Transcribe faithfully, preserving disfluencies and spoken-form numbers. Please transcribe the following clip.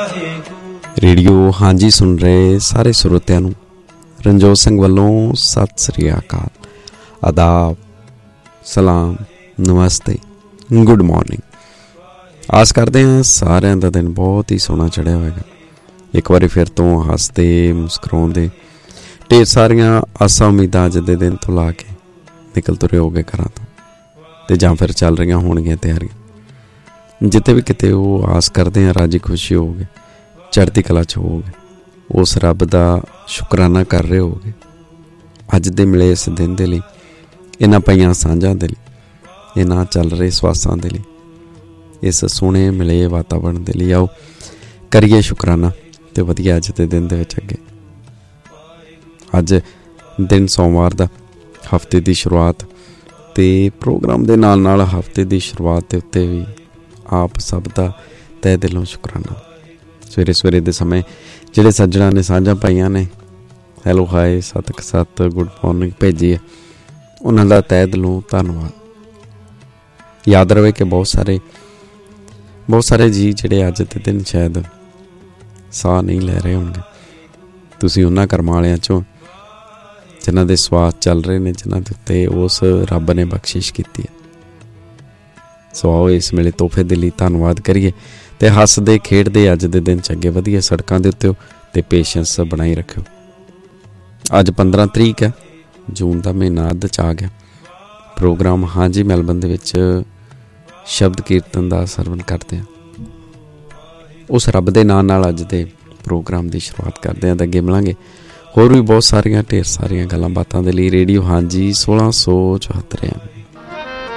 Radio ਹਾਂਜੀ सुन रहे सारे ਸਰੋਤਿਆਂ ਨੂੰ ਰਣਜੋਤ ਸਿੰਘ ਵੱਲੋਂ ਸਤਿ ਸ੍ਰੀ ਅਕਾਲ, ਆਦਾਬ, ਸਲਾਮ, ਨਮਸਤੇ, ਗੁੱਡ ਮਾਰਨਿੰਗ। ਆਸ ਕਰਦੇ ਹਾਂ ਸਾਰਿਆਂ ਦਾ ਦਿਨ ਬਹੁਤ ਹੀ ਸੋਹਣਾ ਚੜ੍ਹਿਆ ਹੋਵੇਗਾ। ਇੱਕ ਵਾਰੀ ਫਿਰ ਤੋਂ ਹੱਸਦੇ ਮੁਸਕਰਾਉਂਦੇ ਢੇਰ ਸਾਰੀਆਂ ਆਸਾਂ ਉਮੀਦਾਂ ਅੱਜ ਦੇ ਦਿਨ ਤੋਂ ਲਾ ਕੇ ਨਿਕਲ ਤੁਰੇ ਹੋਗੇ ਘਰਾਂ ਤੋਂ, ਅਤੇ ਜਾਂ ਫਿਰ ਚੱਲ ਰਹੀਆਂ ਹੋਣਗੀਆਂ ਤਿਆਰੀਆਂ। ਜਿੱਥੇ ਵੀ ਕਿਤੇ ਉਹ ਆਸ ਕਰਦੇ ਹਾਂ ਰਾਜੀ ਖੁਸ਼ੀ ਹੋਊਗੇ, ਚੜ੍ਹਦੀ ਕਲਾ 'ਚ ਹੋਊਗੇ, ਉਸ ਰੱਬ ਦਾ ਸ਼ੁਕਰਾਨਾ ਕਰ ਰਹੇ ਹੋਗੇ ਅੱਜ ਦੇ ਮਿਲੇ ਇਸ ਦਿਨ ਦੇ ਲਈ, ਇਹਨਾਂ ਪਈਆਂ ਸਾਂਝਾਂ ਦੇ ਲਈ, ਇਹਨਾਂ ਚੱਲ ਰਹੇ ਸਵਾਸਾਂ ਦੇ ਲਈ, ਇਸ ਸੋਹਣੇ ਮਿਲੇ ਵਾਤਾਵਰਨ ਦੇ ਲਈ। ਆਓ ਕਰੀਏ ਸ਼ੁਕਰਾਨਾ ਅਤੇ ਵਧੀਆ ਅੱਜ ਦੇ ਦਿਨ ਦੇ ਵਿੱਚ ਅੱਗੇ। ਅੱਜ ਦਿਨ ਸੋਮਵਾਰ ਦਾ, ਹਫਤੇ ਦੀ ਸ਼ੁਰੂਆਤ, ਅਤੇ ਪ੍ਰੋਗਰਾਮ ਦੇ ਨਾਲ ਨਾਲ ਹਫਤੇ ਦੀ ਸ਼ੁਰੂਆਤ ਦੇ ਉੱਤੇ ਵੀ ਆਪ ਸਭ ਦਾ ਤਹਿ ਦਿਲੋਂ ਸ਼ੁਕਰਾਨਾ। ਸਵੇਰੇ ਸਵੇਰੇ ਦੇ ਸਮੇਂ ਜਿਹੜੇ ਸੱਜਣਾਂ ਨੇ ਸਾਂਝਾਂ ਪਾਈਆਂ ਨੇ, ਹੈਲੋ ਹਾਏ, ਸਤਿ ਸੱਤ, ਗੁੱਡ ਮਾਰਨਿੰਗ ਭੇਜੀ ਹੈ, ਉਹਨਾਂ ਦਾ ਤਹਿ ਦਿਲੋਂ ਧੰਨਵਾਦ। ਯਾਦ ਰਵੇ ਕਿ ਬਹੁਤ ਸਾਰੇ ਬਹੁਤ ਸਾਰੇ ਜੀ ਜਿਹੜੇ ਅੱਜ ਦੇ ਦਿਨ ਸ਼ਾਇਦ ਸਾਹ ਨਹੀਂ ਲੈ ਰਹੇ ਹੋਣਗੇ, ਤੁਸੀਂ ਉਹਨਾਂ ਕਰਮਾਂ ਵਾਲਿਆਂ 'ਚੋਂ ਜਿਨ੍ਹਾਂ ਦੇ ਸਵਾਸ ਚੱਲ ਰਹੇ ਨੇ, ਜਿਨ੍ਹਾਂ ਦੇ ਉੱਤੇ ਉਸ ਰੱਬ ਨੇ ਬਖਸ਼ਿਸ਼ ਕੀਤੀ ਹੈ। ਸੋ ਆਓ ਇਸ ਵੇਲੇ ਤੋਹਫੇ ਦੇ ਲਈ ਧੰਨਵਾਦ ਕਰੀਏ ਅਤੇ ਹੱਸਦੇ ਖੇਡਦੇ ਅੱਜ ਦੇ ਦਿਨ 'ਚ ਅੱਗੇ ਵਧੀਏ ਸੜਕਾਂ ਦੇ ਉੱਤੇ, ਅਤੇ ਪੇਸ਼ੈਂਸ ਬਣਾਈ ਰੱਖਿਓ। ਅੱਜ ਪੰਦਰਾਂ ਤਰੀਕ ਹੈ, ਜੂਨ ਦਾ ਮਹੀਨਾ ਅੱਧ 'ਚ ਆ ਗਿਆ। ਪ੍ਰੋਗਰਾਮ ਹਾਂਜੀ ਮੈਲਬਨ ਦੇ ਵਿੱਚ ਸ਼ਬਦ ਕੀਰਤਨ ਦਾ ਸਰਵਨ ਕਰਦੇ ਹਾਂ। ਉਸ ਰੱਬ ਦੇ ਨਾਂ ਨਾਲ ਅੱਜ ਦੇ ਪ੍ਰੋਗਰਾਮ ਦੀ ਸ਼ੁਰੂਆਤ ਕਰਦੇ ਹਾਂ, ਤਾਂ ਅੱਗੇ ਮਿਲਾਂਗੇ ਹੋਰ ਵੀ ਬਹੁਤ ਸਾਰੀਆਂ ਢੇਰ ਸਾਰੀਆਂ ਗੱਲਾਂ ਬਾਤਾਂ ਦੇ ਲਈ। ਰੇਡੀਓ ਹਾਂਜੀ ਸੋਲਾਂ ਸੌ ਚੁਹੱਤਰ